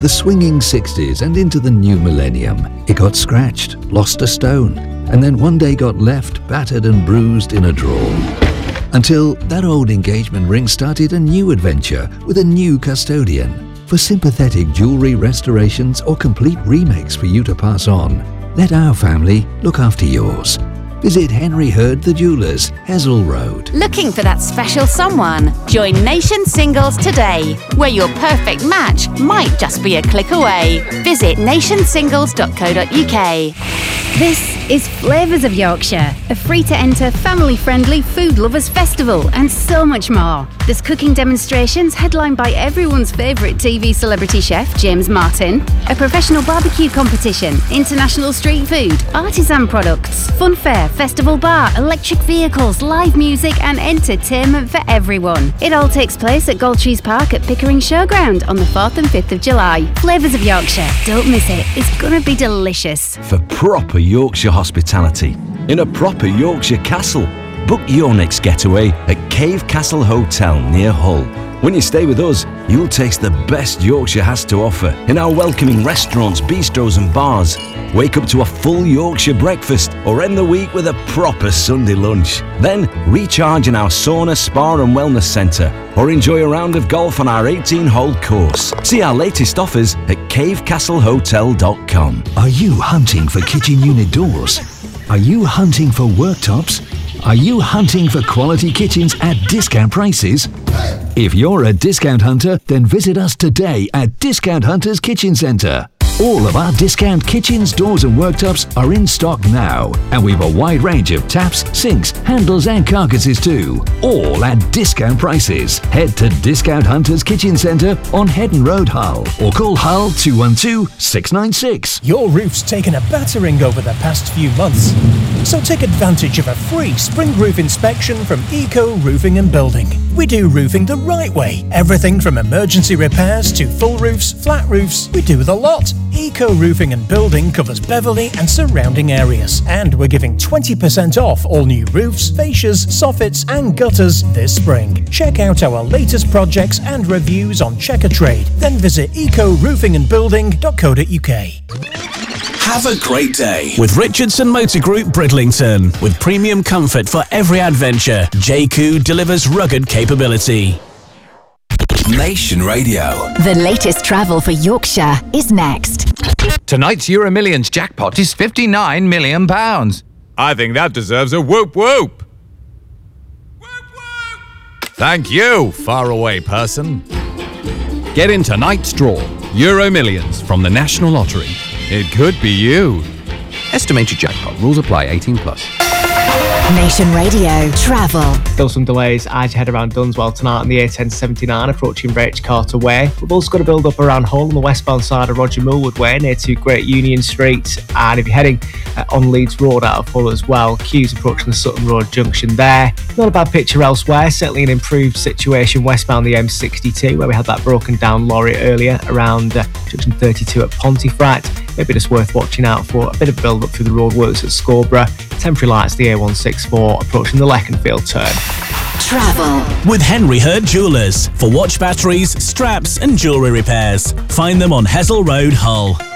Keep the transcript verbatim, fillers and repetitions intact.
The swinging sixties and into the new millennium, it got scratched, lost a stone, and then one day got left battered and bruised in a drawer. Until that old engagement ring started a new adventure with a new custodian. For sympathetic jewellery restorations or complete remakes for you to pass on, let our family look after yours. Visit Henry Hurd the Jewellers, Hessel Road. Looking for that special someone? Join Nation Singles today, where your perfect match might just be a click away. Visit nation singles dot co dot uk. This is Flavours of Yorkshire, a free-to-enter, family-friendly food lovers festival, and so much more. There's cooking demonstrations headlined by everyone's favourite T V celebrity chef, James Martin, a professional barbecue competition, international street food, artisan products, fun fair, festival bar, electric vehicles, live music and entertainment for everyone. It all takes place at Galtrees Park at Pickering Showground on the fourth and fifth of July. Flavours of Yorkshire, don't miss it, it's gonna be delicious. For proper Yorkshire hospitality in a proper Yorkshire castle, book your next getaway at Cave Castle Hotel near Hull. When you stay with us, you'll taste the best Yorkshire has to offer in our welcoming restaurants, bistros and bars. Wake up to a full Yorkshire breakfast or end the week with a proper Sunday lunch. Then recharge in our sauna, spa and wellness centre or enjoy a round of golf on our eighteen-hole course. See our latest offers at cave castle hotel dot com. Are you hunting for kitchen unit doors? Are you hunting for worktops? Are you hunting for quality kitchens at discount prices? If you're a discount hunter, then visit us today at Discount Hunters Kitchen Centre. All of our discount kitchens, doors and worktops are in stock now, and we've a wide range of taps, sinks, handles and carcasses too, all at discount prices. Head to Discount Hunters Kitchen Centre on Headon Road, Hull, or call Hull two one two, six nine six. Your roof's taken a battering over the past few months, so take advantage of a free spring roof inspection from Eco Roofing and Building. We do roofing the right way. Everything from emergency repairs to full roofs, flat roofs, we do the lot. Eco Roofing and Building covers Beverley and surrounding areas. And we're giving twenty percent off all new roofs, fascias, soffits and gutters this spring. Check out our latest projects and reviews on Checker Trade. Then visit eco roofing and building dot co dot uk. Have a great day with Richardson Motor Group Bridlington. With premium comfort for every adventure, J C O delivers rugged capability. Nation Radio. The latest travel for Yorkshire is next. Tonight's Euro Millions jackpot is fifty-nine million pounds. I think that deserves a whoop whoop. Whoop whoop. Thank you, faraway person. Get in tonight's draw. Euro Millions from the National Lottery. It could be you. Estimated jackpot. Rules apply. eighteen plus. Nation Radio Travel. Still some delays as you head around Dunswell tonight on the A ten seventy-nine approaching Birch Carter Way. We've also got to build up around Hull on the westbound side of Roger Millwood Way near to Great Union Street. And if you're heading uh, on Leeds Road out of Hull as well, queues approaching the Sutton Road junction there. Not a bad picture elsewhere, certainly an improved situation westbound the M sixty-two where we had that broken down lorry earlier around uh, junction thirty-two at Pontefract. Maybe just worth watching out for a bit of build up through the roadworks at Scarborough. Temporary lights the A one sixty-four approaching the Leconfield turn. Travel with Henry Hurd Jewellers for watch batteries, straps and jewellery repairs. Find them on Hessel Road, Hull.